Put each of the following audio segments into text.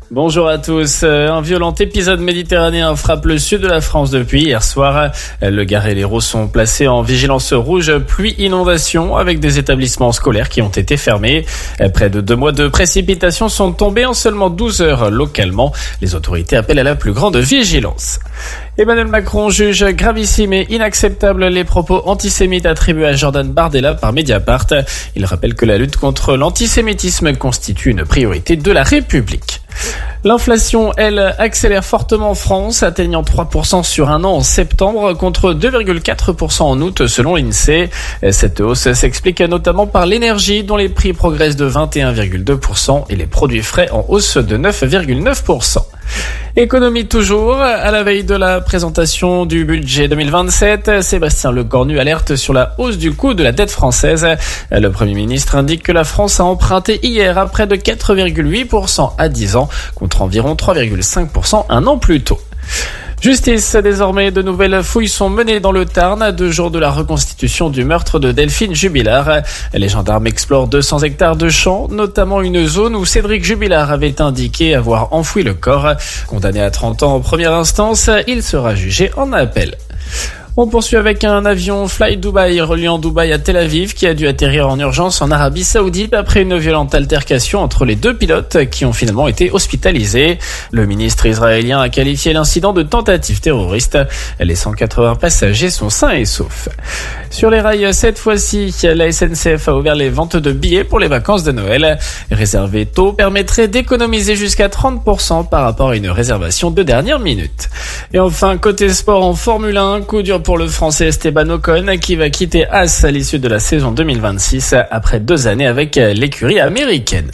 Bonjour à tous. Un violent épisode méditerranéen frappe le sud de la France depuis hier soir. Le Gard et l'Hérault sont placés en vigilance rouge pluie-inondation avec des établissements scolaires qui ont été fermés. Près de 2 mois de précipitations sont tombées en seulement 12 heures localement. Les autorités appellent à la plus grande vigilance. Emmanuel Macron juge gravissime et inacceptable les propos antisémites attribués à Jordan Bardella par Mediapart. Il rappelle que la lutte contre l'antisémitisme constitue une priorité de la République. L'inflation, elle, accélère fortement en France, atteignant 3% sur un an en septembre contre 2,4% en août selon l'INSEE. Cette hausse s'explique notamment par l'énergie dont les prix progressent de 21,2% et les produits frais en hausse de 9,9%. Économie toujours, à la veille de la présentation du budget 2027, Sébastien Lecornu alerte sur la hausse du coût de la dette française. Le Premier ministre indique que la France a emprunté hier à près de 4,8% à 10 ans, contre environ 3,5% un an plus tôt. Justice, désormais, de nouvelles fouilles sont menées dans le Tarn à 2 jours de la reconstitution du meurtre de Delphine Jubilard. Les gendarmes explorent 200 hectares de champs, notamment une zone où Cédric Jubilard avait indiqué avoir enfoui le corps. Condamné à 30 ans en première instance, il sera jugé en appel. On poursuit avec un avion Fly Dubai reliant Dubaï à Tel Aviv qui a dû atterrir en urgence en Arabie Saoudite après une violente altercation entre les 2 pilotes qui ont finalement été hospitalisés. Le ministre israélien a qualifié l'incident de tentative terroriste. Les 180 passagers sont sains et saufs. Sur les rails, cette fois-ci, la SNCF a ouvert les ventes de billets pour les vacances de Noël. Réserver tôt permettrait d'économiser jusqu'à 30% par rapport à une réservation de dernière minute. Et enfin, côté sport en Formule 1, coup dur pour le Français Esteban Ocon qui va quitter Haas à l'issue de la saison 2026 après 2 années avec l'écurie américaine.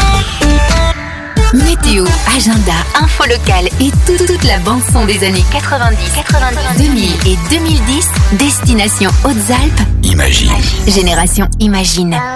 Météo, agenda, info locale et toute la bande-son des années 90, 2000 et 2010, destination Hautes-Alpes, Imagine. Génération Imagine.